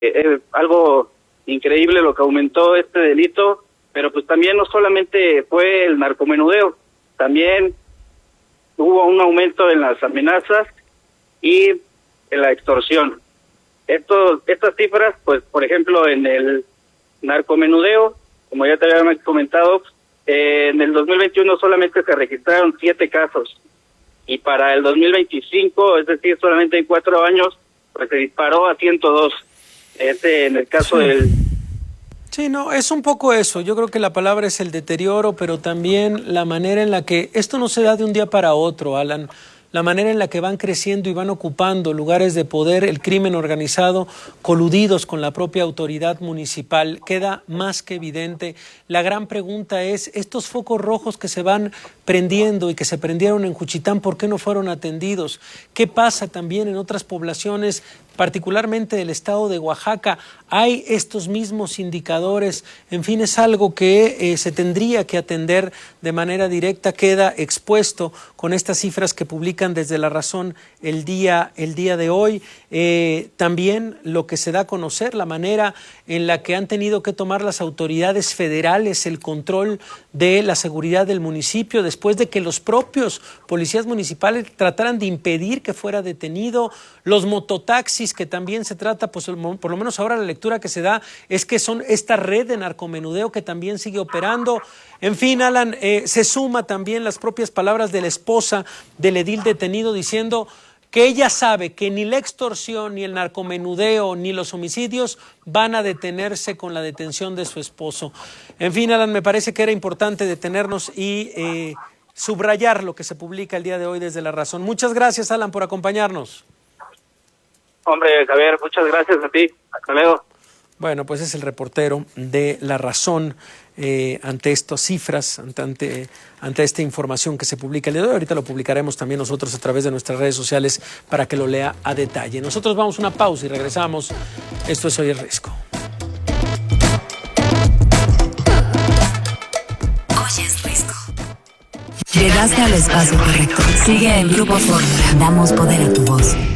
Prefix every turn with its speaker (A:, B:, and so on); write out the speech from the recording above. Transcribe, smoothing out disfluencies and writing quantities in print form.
A: algo increíble lo que aumentó este delito, pero pues también no solamente fue el narcomenudeo, también hubo un aumento en las amenazas y en la extorsión. Estas cifras, pues por ejemplo en el narcomenudeo, como ya te había comentado, en el 2021 solamente se registraron 7 casos y para el 2025, es decir, solamente en 4 años, pues se disparó a 102. En el caso del...
B: Sí, no, es un poco eso. Yo creo que la palabra es el deterioro, pero también la manera en la que esto no se da de un día para otro, Alan. La manera en la que van creciendo y van ocupando lugares de poder, el crimen organizado, coludidos con la propia autoridad municipal, queda más que evidente. La gran pregunta es, estos focos rojos que se van prendiendo y que se prendieron en Juchitán, ¿por qué no fueron atendidos? ¿Qué pasa también en otras poblaciones, particularmente del estado de Oaxaca? Hay estos mismos indicadores, en fin, es algo que se tendría que atender de manera directa, queda expuesto con estas cifras que publican desde La Razón el día de hoy. También lo que se da a conocer, la manera en la que han tenido que tomar las autoridades federales el control de la seguridad del municipio después de que los propios policías municipales trataran de impedir que fuera detenido, los mototaxis que también se trata, pues por lo menos ahora la lectura que se da es que son esta red de narcomenudeo que también sigue operando. En fin, Alan, se suma también las propias palabras de la esposa del edil detenido diciendo que ella sabe que ni la extorsión, ni el narcomenudeo, ni los homicidios van a detenerse con la detención de su esposo. En fin, Alan, me parece que era importante detenernos y subrayar lo que se publica el día de hoy desde La Razón. Muchas gracias, Alan, por acompañarnos.
A: Hombre, Javier, muchas gracias a ti. Hasta luego.
B: Bueno, pues es el reportero de La Razón ante estas cifras, ante esta información que se publica el día de hoy. Ahorita lo publicaremos también nosotros a través de nuestras redes sociales para que lo lea a detalle. Nosotros vamos a una pausa y regresamos. Esto es Hoy es Risco.
C: Hoy es Risco. Llegaste al espacio correcto. Sigue en Grupo Fórmula. Damos poder a tu voz.